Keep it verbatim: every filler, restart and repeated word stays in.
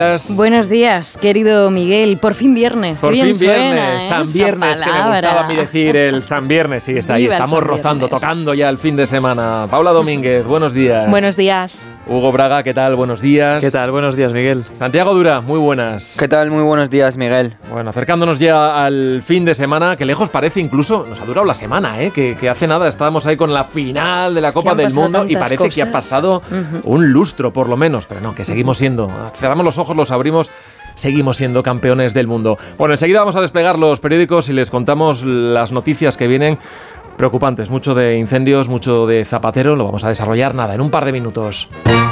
Buenos días, querido Miguel. Por fin viernes. Por Qué bien fin viernes, suena, ¿eh? San Esa Viernes, que me palabra. gustaba a mí decir el San Viernes. Sí, está ahí, Viva el estamos San rozando, Viernes. tocando ya el fin de semana. Paula Domínguez, buenos días. Buenos días. Hugo Braga, ¿qué tal? Buenos días. ¿Qué tal? Buenos días, Miguel. Santiago Dura, muy buenas. ¿Qué tal? Muy buenos días, Miguel. Bueno, acercándonos ya al fin de semana, que lejos parece incluso, nos ha durado la semana, ¿eh? Que, que hace nada estábamos ahí con la final de la Es que Copa han del pasado Mundo y tantas parece que ha cosas. pasado Ujú. un lustro por lo menos, pero no, que seguimos siendo, cerramos los ojos, los abrimos, seguimos siendo campeones del mundo. Bueno, enseguida vamos a desplegar los periódicos y les contamos las noticias que vienen preocupantes, mucho de incendios, mucho de Zapatero, lo vamos a desarrollar nada, en un par de minutos.